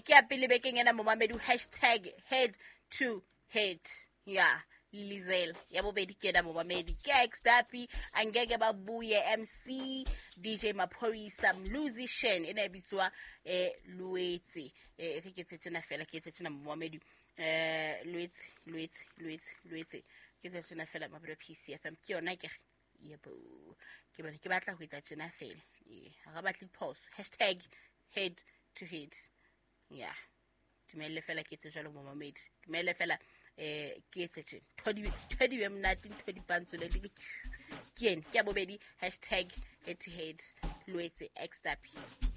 ke ya pele bekeng ena Momamedi hashtag head to head yeah Lizel ya bobedi ke na Momamedi ke X Dappy angeke babuye MC DJ Maphorisa Mluzi Shen ene bitswa Luetse ke tsetsena fela ke tsetsena Momamedi Luetse ke tsetsena fela Mabelo PCFM ke yona ke yebo ke bana ke batla go etsa tsena fela ga batli pause hashtag head to head yeah tumelle fela ke tse jalo Momamedi tumelle fela ke etse thodi be mnati thodi pantsole ke yen ke ya bobedi hashtag head to head Luetse X Dappy